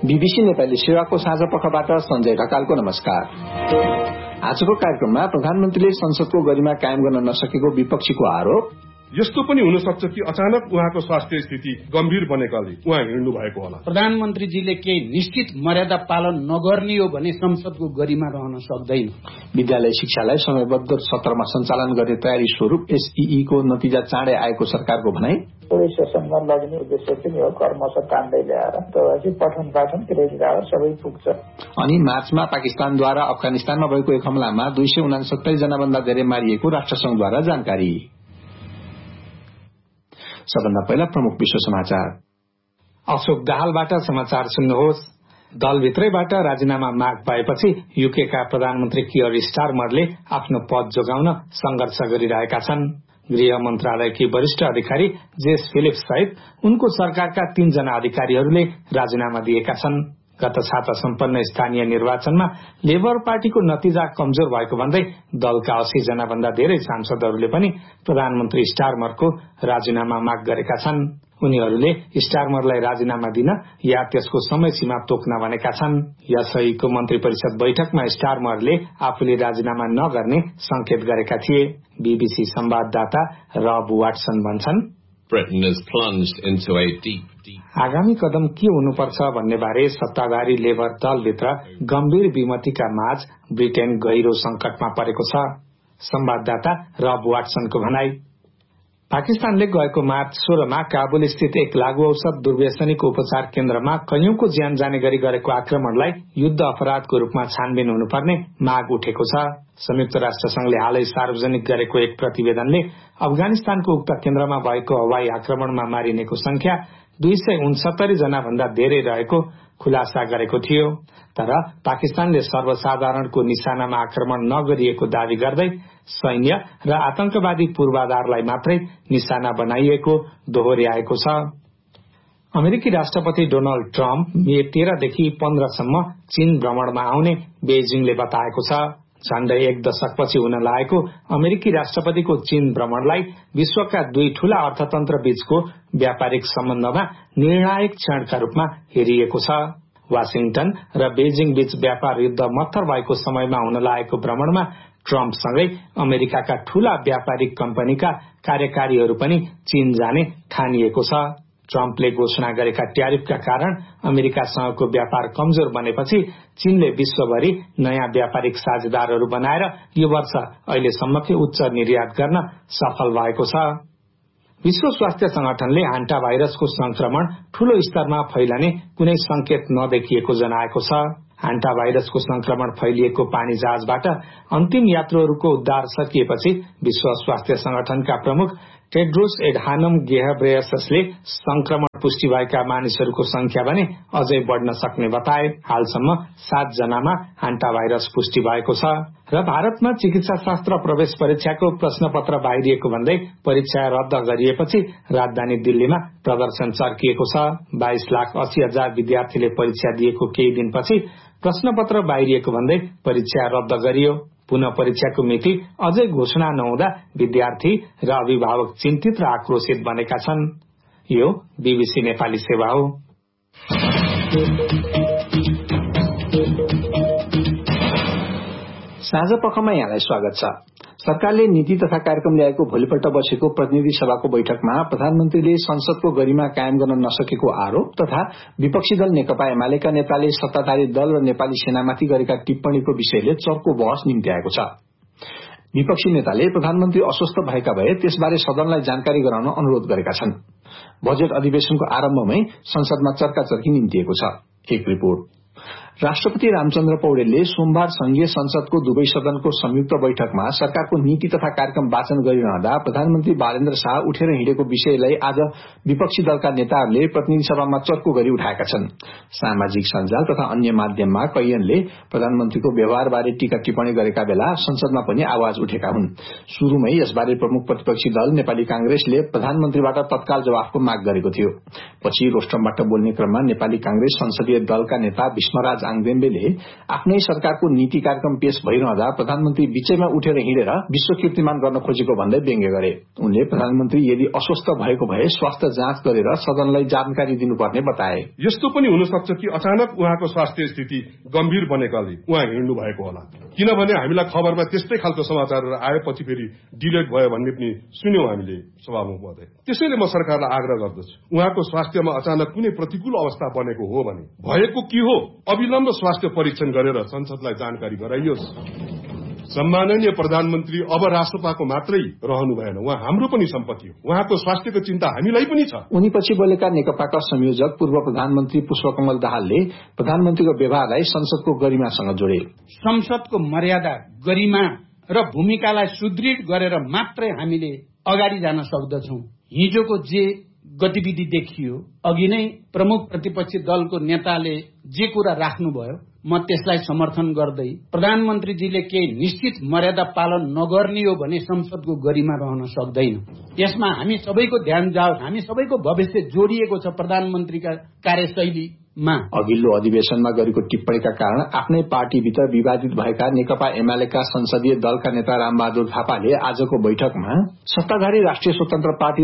BBC Nepali सेवाको साँझ पखबाट सञ्जय ढकालको नमस्कार। आजको कार्यक्रममा प्रधानमन्त्रीले संसदको गरिमा कायम गर्न नसकेको विपक्षीको आरोप, यस्तो पनि हुन सक्छ कि अचानक उहाँको स्वास्थ्य स्थिति गम्भीर बनेकाले उहाँ हिँड्नु भएको होला। प्रधानमन्त्रीजीले केही निश्चित मर्यादा पालन नगर्ने हो भने संसदको गरिमा रहन सक्दैन। विद्यालय शिक्षालाई समयबद्ध सत्रमा सञ्चालन गर्ने तयारी स्वरूप एसईई को नतिजा चाँडै आएको सरकारको भनाई। सेसनमा लग्ने उद्देश्य पनि हो, कर्मश काण्डै ल्याएर पठन पाठन क्रेडिट आवर सबै पुग्छ। अनि मार्चमा पाकिस्तानद्वारा अफगानिस्तानमा भएको एक हमलामा 269 जना भन्दा धेरै मारिएको राष्ट्रसंघद्वारा जानकारी। सबभन्दा पहिला प्रमुख विश्व समाचार। अशोक दाहालबाट समाचार सुन्नुहोस्। दलभित्रैबाट राजीनामा माग भएपछि युकेका प्रधानमन्त्री कियर स्टारमरले आफ्नो पद जोगाउन संघर्ष गरिरहेका छन्। गृह मन्त्रालयकी वरिष्ठ अधिकारी जेस फिलिप्स सहित उनको सरकारका 3 जना अधिकारीहरूले राजीनामा दिएका छन्। गत साता सम्पन्न स्थानीय निर्वाचनमा लेबर पार्टीको नतिजा कमजोर भएको भन्दै दलका 80 जना भन्दा धेरै सांसदहरूले पनि प्रधानमन्त्री स्टारमरको राजीनामा माग गरेका छन्। उनीहरूले स्टारमरलाई राजीनामा दिन या त्यसको समय सीमा तोक्न भनेका छन्। यसैको मन्त्री परिषद बैठकमा स्टारमरले आफूले राजीनामा नगर्ने संकेत गरेका थिए। बीबीसी संवाददाता रब वाटसन भन्छन्, Britain is plunged into a deep आगामी कदम के हुनुपर्छ भन्ने बारे सत्ताधारी लेबर दलभित्र गम्भीर विमतिका माझ ब्रिटेन गहिरो संकटमा परेको छ। संवाददाता रब वाटसनको भनाई। पाकिस्तानले गएको मार्च 16 मा काबुल स्थित एक लागू औषध दुर्व्यसनीको उपचार केन्द्रमा कैयौंको ज्यान जाने गरी गरेको आक्रमणलाई युद्ध अपराधको रूपमा छानबिन हुनुपर्ने माग उठेको छ। संयुक्त राष्ट्र संघले हालै सार्वजनिक गरेको एक प्रतिवेदनले अफगानिस्तानको उक्त केन्द्रमा भएको हवाई आक्रमणमा मारिनेको संख्या 269 जना भन्दा धेरै रहेको खुलासा गरेको थियो। तर पाकिस्तानले सर्वसाधारणको निशानामा आक्रमण नगरिएको दावी गर्दै सैन्य र आतंकवादी पूर्वाधारलाई मात्रै निशाना बनाइएको दोहोर्याएको छ। अमेरिकी राष्ट्रपति डोनाल्ड ट्रम्प मे 13 देखि 15 सम्म चीन भ्रमणमा आउने बेजिङले बताएको छ। झण्डै 1 दशकपछि हुन लागेको अमेरिकी राष्ट्रपतिको चीन भ्रमणलाई विश्वका 2 ठूला अर्थतन्त्र बीचको व्यापारिक सम्बन्धमा निर्णायक क्षणका रूपमा हेरिएको छ। वाशिंगटन र बेजिङ बीच व्यापार युद्ध मत्थर भएको समयमा हुन लागेको भ्रमणमा ट्रम्पसँगै अमेरिकाका ठूला व्यापारिक कम्पनीका कार्यकारीहरू पनि चीन जाने ठानिएको छ। ट्रम्पले घोषणा गरेका ट्यारिफका कारण अमेरिकासँगको व्यापार कमजोर बनेपछि चीनले विश्वभरि नयाँ व्यापारिक साझेदारहरू बनाएर यो वर्ष अहिलेसम्मकै उच्च निर्यात गर्न सफल भएको छ। विश्व स्वास्थ्य संगठनले हान्टा भाइरसको संक्रमण ठूलो स्तरमा फैलने कुनै संकेत नदेखिएको जनाएको छ। हान्टा भाइरसको संक्रमण फैलिएको पानी जहाजबाट अन्तिम यात्रुहरूको उद्धार सकिएपछि विश्व स्वास्थ्य संगठनका प्रमुख टेड्रोस एडहानम घेब्रेयससले संक्रमण पुष्टि भएका मानिसहरूको संख्या भने अझै बढ्न सक्ने बताए। हालसम्म 7 जनामा हान्टा भाइरस पुष्टि भएको छ। र भारतमा चिकित्सा शास्त्र प्रवेश परीक्षाको प्रश्नपत्र बाहिरिएको भन्दै परीक्षा रद्द गरिएपछि राजधानी दिल्लीमा प्रदर्शन चर्किएको छ। 22,80,000 विद्यार्थीले परीक्षा दिएको केही दिनपछि प्रश्नपत्र बाहिरिएको भन्दै परीक्षा रद्द गरियो। पुनः परीक्षाको मिति अझै घोषणा नहुँदा विद्यार्थी र अभिभावक चिन्तित र आक्रोशित बनेका छन्। यो बीबीसी नेपाली सेवा हो। साँझ पखमा यहाँलाई स्वागत छ। सरकारले नीति तथा कार्यक्रम ल्याएको भोलिपल्ट बसेको प्रतिनिधि सभाको बैठकमा प्रधानमन्त्रीले संसदको गरिमा कायम गर्न नसकेको आरोप तथा विपक्षी दल नेकपा एमालेका नेताले सत्ताधारी दल र नेपाली सेनामाथि गरेका टिप्पणीको विषयले चर्को बहस निम्त्याएको छ। विपक्षी नेताले प्रधानमन्त्री अस्वस्थ भएका भए त्यसबारे सदनलाई जानकारी गराउन अनुरोध गरेका छन्। बजेट अधिवेशनको आरम्भमै संसदमा चर्काचर्की निम्तिएको छ। एक रिपोर्ट। राष्ट्रपति रामचन्द्र पौडेलले सोमबार संघीय संसदको दुवै सदनको संयुक्त बैठकमा सरकारको नीति तथा कार्यक्रम वाचन गरिरहँदा प्रधानमन्त्री बालेन्द्र शाह उठेर हिँडेको विषयलाई आज विपक्षी दलका नेताहरूले प्रतिनिधि सभामा चर्को गरी उठाएका छन्। सामाजिक सञ्जाल तथा अन्य माध्यममा कैयनले प्रधानमन्त्रीको व्यवहारबारे टीका टिप्पणी गरेका बेला संसदमा पनि आवाज उठेका हुन्। शुरूमै यसबारे प्रमुख प्रतिपक्षी दल नेपाली कांग्रेसले प्रधानमन्त्रीबाट तत्काल जवाफको माग गरेको थियो। पछि रोस्टमबाट बोल्ने क्रममा नेपाली कांग्रेस संसदीय दलका नेता भीष्मराज आङदेम्बेले आफ्नै सरकारको नीति कार्यक्रम पेश भइरहँदा प्रधानमन्त्री बीचैमा उठेर हिँडेर विश्व कीर्तिमान गर्न खोजेको भन्दै व्यङ्ग्य गरे। उनले प्रधानमन्त्री यदि अस्वस्थ भएको भए स्वास्थ्य जाँच गरेर सदनलाई जानकारी दिनुपर्ने बताए। यस्तो पनि हुन सक्छ कि अचानक उहाँको स्वास्थ्य स्थिति गम्भीर बनेकाले उहाँ हिँड्नु भएको होला, किनभने हामीलाई खबरमा त्यस्तै खालको समाचारहरू आएपछि फेरि डिलेट भयो भन्ने पनि सुन्यौं हामीले सभामुख महोदय। त्यसैले म सरकारलाई आग्रह गर्दछु, उहाँको स्वास्थ्यमा अचानक कुनै प्रतिकूल अवस्था बनेको हो भने भएको के हो अविलम्ब स्वास्थ्य परीक्षण गरेर संसदलाई जानकारी गराइयोस्। सम्माननीय प्रधानमन्त्री अब राष्ट्रपाको मात्रै रहनु भएन, उहाँ हाम्रो पनि सम्पत्ति हो। उहाँको स्वास्थ्यको चिन्ता हामीलाई पनि छ। उनी पछि बोलेका नेकपाका संयोजक पूर्व प्रधानमन्त्री पुष्पकमल दाहालले प्रधानमन्त्रीको व्यवहारलाई संसदको गरिमासँग जोडे। संसदको मर्यादा, गरिमा र भूमिकालाई सुदृढ गरेर मात्रै हामीले अगाडि जान सक्दछौं। हिजोको जे गतिविधि देखियो, अघि नै प्रमुख प्रतिपक्षी दलको नेताले जे कुरा राख्नुभयो, म त्यसलाई समर्थन गर्दै प्रधानमन्त्रीजीले केही निश्चित मर्यादा पालन नगर्ने हो भने संसदको गरिमा रहन सक्दैन। यसमा हामी सबैको ध्यान जाओस्, हामी सबैको भविष्य जोडिएको छ प्रधानमन्त्रीका कार्यशैलीमा। अघिल्लो अधिवेशनमा गरेको टिप्पणीका कारण आफ्नै पार्टीभित्र विवादित भएका नेकपा एमालेका संसदीय दलका नेता रामबहादुर थापाले आजको बैठकमा सत्ताधारी राष्ट्रिय स्वतन्त्र पार्टी